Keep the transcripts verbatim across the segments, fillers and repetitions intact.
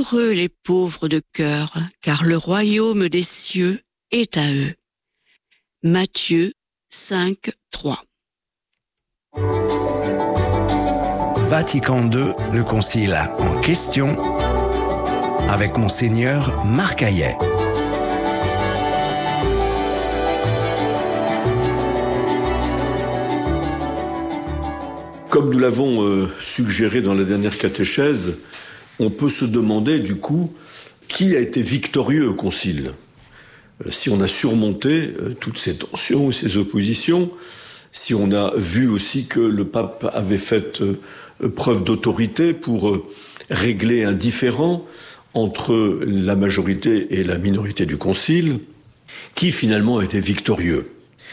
Heureux les pauvres de cœur, car le royaume des cieux est à eux. Matthieu cinq, trois. Vatican deux, le concile en question, avec Monseigneur Marc Hayet. Comme nous l'avons euh, suggéré dans la dernière catéchèse, on peut se demander du coup qui a été victorieux au concile. Euh, si on a surmonté euh, toutes ces tensions, ces oppositions, si on a vu aussi que le pape avait fait euh, preuve d'autorité pour euh, régler un différend entre la majorité et la minorité du concile, qui finalement a été victorieux.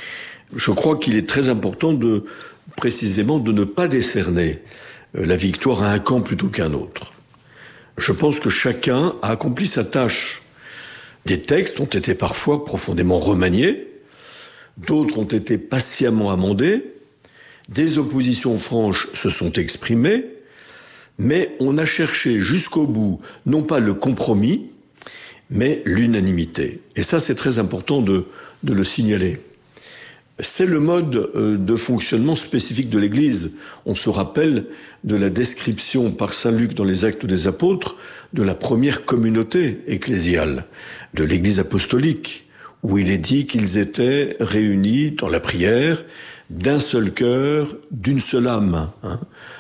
Je crois qu'il est très important de précisément de ne pas décerner la victoire à un camp plutôt qu'à un autre. Je pense que chacun a accompli sa tâche. Des textes ont été parfois profondément remaniés, d'autres ont été patiemment amendés, des oppositions franches se sont exprimées, mais on a cherché jusqu'au bout, non pas le compromis, mais l'unanimité. Et ça, c'est très important de, de le signaler. C'est le mode de fonctionnement spécifique de l'Église. On se rappelle de la description par saint Luc dans les Actes des Apôtres de la première communauté ecclésiale, de l'Église apostolique, où il est dit qu'ils étaient réunis dans la prière d'un seul cœur, d'une seule âme. Hein.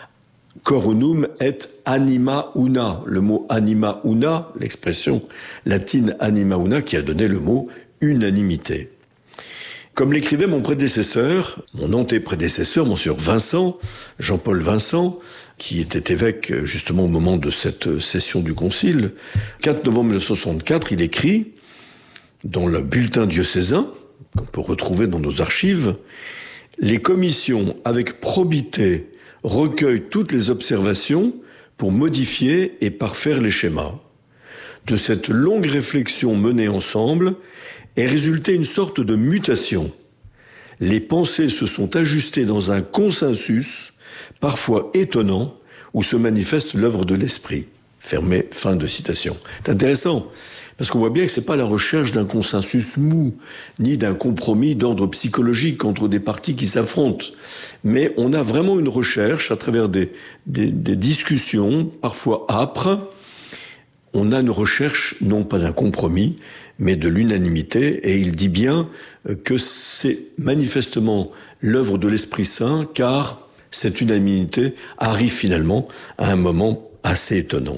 Cor unum et anima una. Le mot anima una, l'expression latine anima una, qui a donné le mot unanimité. Comme l'écrivait mon prédécesseur, mon antéprédécesseur, Monseigneur Vincent, Jean-Paul Vincent, qui était évêque justement au moment de cette session du Concile, quatre novembre mille neuf cent soixante-quatre, il écrit dans le bulletin diocésain, qu'on peut retrouver dans nos archives, « Les commissions, avec probité, recueillent toutes les observations pour modifier et parfaire les schémas. De cette longue réflexion menée ensemble, est résultée une sorte de mutation. Les pensées se sont ajustées dans un consensus, parfois étonnant, où se manifeste l'œuvre de l'esprit. » Fermé, fin de citation. C'est intéressant, parce qu'on voit bien que c'est pas la recherche d'un consensus mou, ni d'un compromis d'ordre psychologique entre des partis qui s'affrontent. Mais on a vraiment une recherche, à travers des, des, des discussions, parfois âpres, on a une recherche, non pas d'un compromis, mais de l'unanimité, et il dit bien que c'est manifestement l'œuvre de l'Esprit Saint, car cette unanimité arrive finalement à un moment assez étonnant.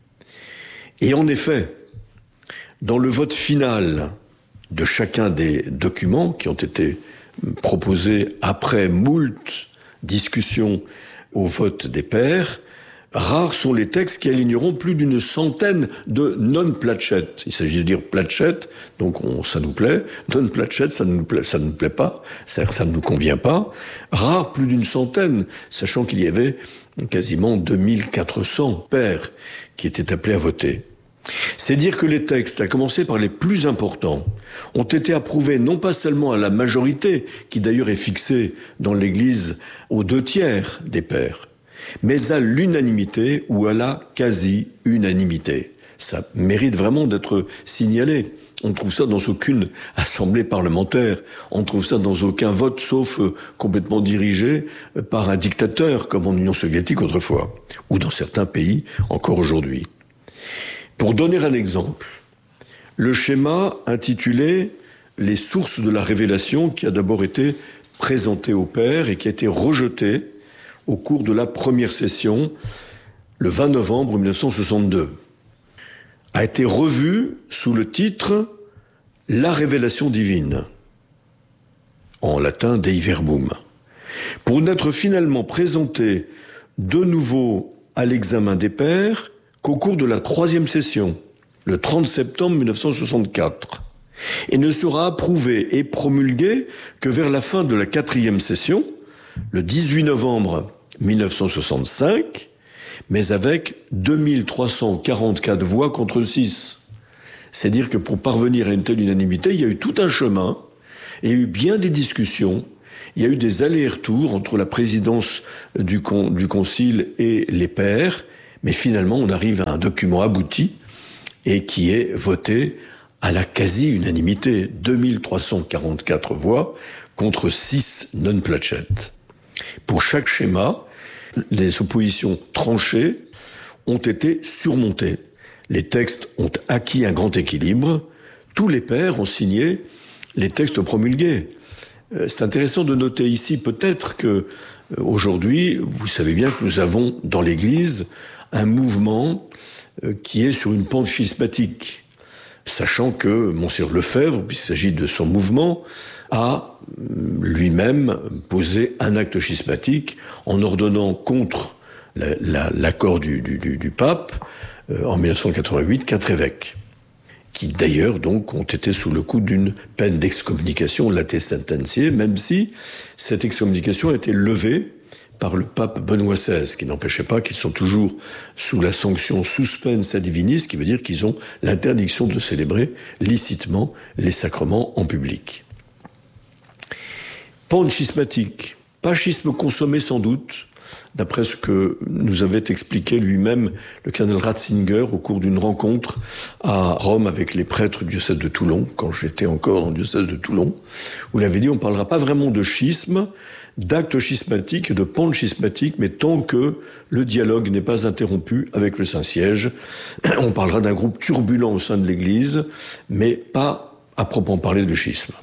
Et en effet, dans le vote final de chacun des documents qui ont été proposés après moult discussions au vote des pairs, rares sont les textes qui aligneront plus d'une centaine de non-placet. Il s'agit de dire placet, donc on, ça nous plaît. Non-placet, ça ne nous plaît, ça ne nous plaît pas, ça, ça ne nous convient pas. Rares plus d'une centaine, sachant qu'il y avait quasiment deux mille quatre cents pairs qui étaient appelés à voter. C'est dire que les textes, à commencer par les plus importants, ont été approuvés non pas seulement à la majorité, qui d'ailleurs est fixée dans l'Église aux deux tiers des pairs, mais à l'unanimité ou à la quasi-unanimité. Ça mérite vraiment d'être signalé. On ne trouve ça dans aucune assemblée parlementaire. On ne trouve ça dans aucun vote, sauf complètement dirigé par un dictateur, comme en Union soviétique autrefois, ou dans certains pays encore aujourd'hui. Pour donner un exemple, le schéma intitulé « Les sources de la révélation » qui a d'abord été présenté au père et qui a été rejeté au cours de la première session, le vingt novembre mille neuf cent soixante-deux, a été revu sous le titre « La révélation divine », en latin « Dei Verbum », pour n'être finalement présenté de nouveau à l'examen des pairs qu'au cours de la troisième session, le trente septembre mille neuf cent soixante-quatre, et ne sera approuvé et promulgué que vers la fin de la quatrième session, le dix-huit novembre mille neuf cent soixante-cinq, mais avec deux mille trois cent quarante-quatre voix contre six. C'est dire que pour parvenir à une telle unanimité, il y a eu tout un chemin, il y a eu bien des discussions, il y a eu des allers-retours entre la présidence du, con, du concile et les pairs, mais finalement on arrive à un document abouti et qui est voté à la quasi-unanimité, deux mille trois cent quarante-quatre voix contre six non-Platchett. Pour chaque schéma, les oppositions tranchées ont été surmontées. Les textes ont acquis un grand équilibre. Tous les pairs ont signé les textes promulgués. C'est intéressant de noter ici peut-être que aujourd'hui, vous savez bien que nous avons dans l'Église un mouvement qui est sur une pente schismatique, sachant que Monseigneur Lefebvre, puisqu'il s'agit de son mouvement, a lui-même posé un acte schismatique en ordonnant contre la, la, l'accord du, du, du pape euh, en dix-neuf cent quatre-vingt-huit quatre évêques, qui d'ailleurs donc ont été sous le coup d'une peine d'excommunication late sententiae, même si cette excommunication a été levée par le pape Benoît seize, qui n'empêchait pas qu'ils sont toujours sous la sanction suspensa divinis, ce qui veut dire qu'ils ont l'interdiction de célébrer licitement les sacrements en public. Pente schismatique, pas schisme consommé sans doute, d'après ce que nous avait expliqué lui-même le cardinal Ratzinger au cours d'une rencontre à Rome avec les prêtres du diocèse de Toulon, quand j'étais encore dans le diocèse de Toulon, où il avait dit on ne parlera pas vraiment de schisme, d'acte schismatique et de pente schismatique, mais tant que le dialogue n'est pas interrompu avec le Saint-Siège, on parlera d'un groupe turbulent au sein de l'Église, mais pas à proprement parler de schisme.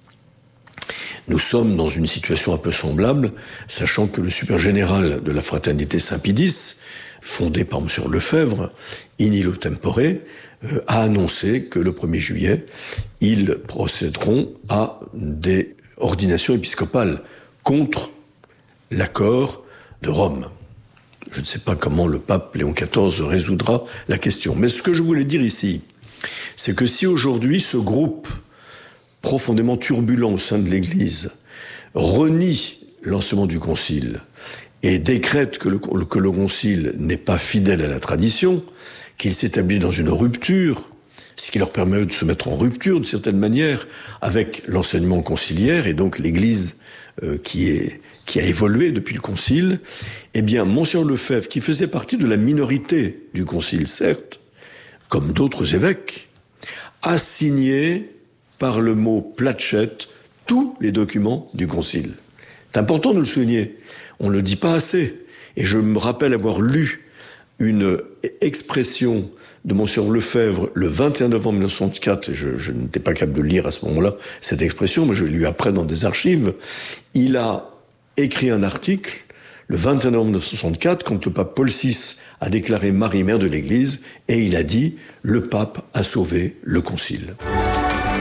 Nous sommes dans une situation un peu semblable, sachant que le super général de la fraternité Saint-Pidis, fondé par M. Lefebvre, in illo tempore, euh, a annoncé que le premier juillet, ils procéderont à des ordinations épiscopales contre l'accord de Rome. Je ne sais pas comment le pape Léon quatorze résoudra la question. Mais ce que je voulais dire ici, c'est que si aujourd'hui ce groupe profondément turbulent au sein de l'Église renie l'enseignement du Concile et décrète que le, que le Concile n'est pas fidèle à la tradition, qu'il s'établit dans une rupture, ce qui leur permet de se mettre en rupture, de certaine manière, avec l'enseignement conciliaire et donc l'Église euh, qui, est, qui a évolué depuis le Concile, eh bien, Monseigneur Lefebvre, qui faisait partie de la minorité du Concile, certes, comme d'autres évêques, a signé par le mot Platchett tous les documents du Concile. C'est important de le souligner. On ne le dit pas assez. Et je me rappelle avoir lu une expression de Monseigneur Lefebvre le vingt et un novembre mille neuf cent soixante-quatre, et je, je n'étais pas capable de lire à ce moment-là cette expression, mais je l'ai lu après dans des archives. Il a écrit un article le vingt et un novembre mille neuf cent soixante-quatre, quand le pape Paul six a déclaré Marie mère de l'Église, et il a dit « Le pape a sauvé le Concile ».